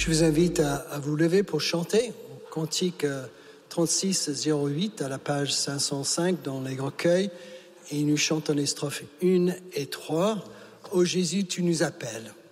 Je vous invite à vous lever pour chanter. Cantique 36-08 à la page 505 dans les recueils. Et nous chantons les strophes 1 et 3. Ô Jésus, tu nous appelles.